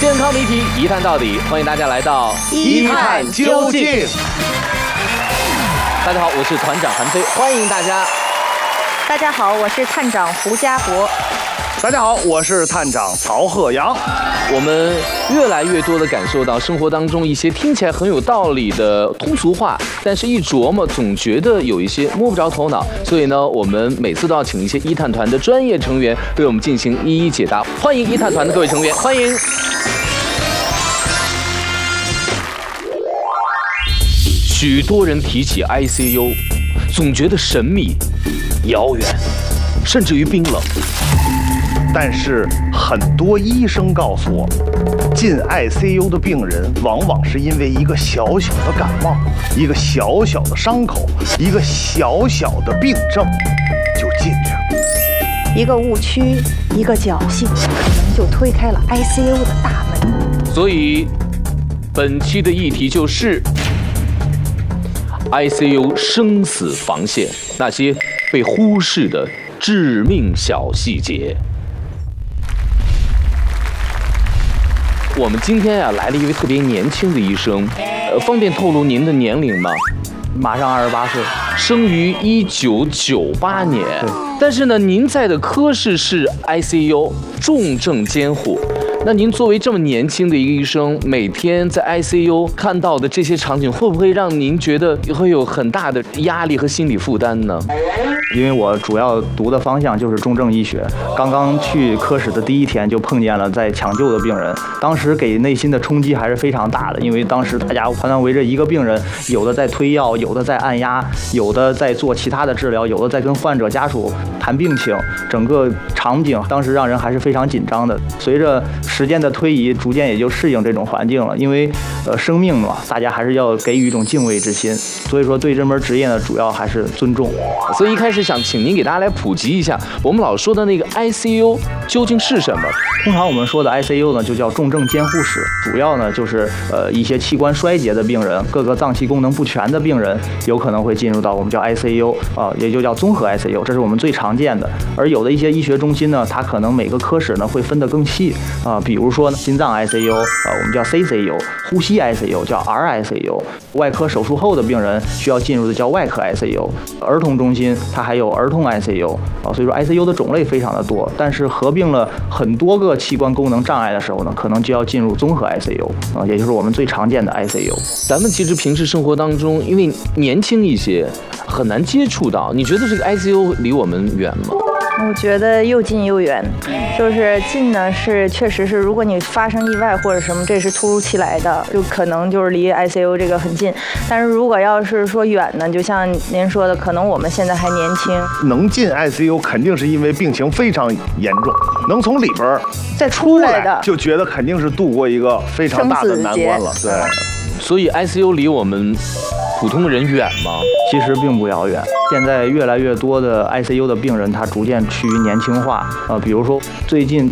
健康谜题一探到底，欢迎大家来到一探究竟。 大家好，我是团长韩飞，欢迎大家。 大家好，我是探长胡家博。 大家好，我是探长曹鹤阳。 我们越来越多地感受到生活当中一些听起来很有道理的通俗话，但是一琢磨总觉得有一些摸不着头脑，所以呢，我们每次都要请一些一探团的专业成员为我们进行一一解答。欢迎一探团的各位成员，欢迎。许多人提起 ICU， 总觉得神秘、遥远，甚至于冰冷。 但是很多医生告诉我，进 ICU 的病人往往是因为一个小小的感冒，一个小小的伤口，一个小小的病症就进去了。 一个误区，一个侥幸，可能就推开了 ICU 的大门。 所以，本期的议题就是 ICU 生死防线，那些被忽视的致命小细节。我们今天来了一位特别年轻的医生，方便透露您的年龄吗？ 马上28岁， 生于1998年。但是呢，您在的科室是 ICU 重症监护。那您作为这么年轻的一个医生，每天在 ICU 看到的这些场景，会不会让您觉得会有很大的压力和心理负担呢？ 因为我主要读的方向就是重症医学，刚刚去科室的第一天就碰见了在抢救的病人，当时给内心的冲击还是非常大的，因为当时大家团团围着一个病人，有的在推药，有的在按压，有的在做其他的治疗，有的在跟患者家属谈病情，整个场景当时让人还是非常紧张的。随着时间的推移，逐渐也就适应这种环境了，因为生命嘛，大家还是要给予一种敬畏之心，所以说对这门职业呢，主要还是尊重。 所以一开始想请您给大家来普及一下，我们老说的那个 ICU 究竟是什么？ 通常我们说的 ICU 呢，就叫重症监护室，主要呢就是一些器官衰竭的病人，各个脏器功能不全的病人，有可能会进入到我们叫 ICU 也就叫综合 ICU， 这是我们最常见的。而有的一些医学中心呢，它可能每个科室呢会分得更细比如说心脏 ICU 我们叫 CCU， 呼吸 ICU 叫 RICU， 外科手术后的病人需要进入的叫外科 ICU， 儿童中心它还有儿童 ICU 所以说 ICU 的种类非常的多，但是合并了很多个器官功能障碍的时候呢，可能就要进入综合 ICU 也就是我们最常见的 ICU。 咱们其实平时生活当中，因为年轻一些，很难接触到。你觉得这个 ICU 离我们远吗？ 我觉得又近又远，就是近呢是确实是，如果你发生意外或者什么，这是突如其来的，就可能就是离 ICU 这个很近。但是如果要是说远呢，就像您说的，可能我们现在还年轻， 能进 ICU 肯定是因为病情非常严重，能从里边再出来的， 就觉得肯定是度过一个非常大的难关了。对， 所以 ICU 离我们普通人远吗？ 其实并不遥远。现在越来越多的 ICU 的病人，他逐渐趋于年轻化比如说最近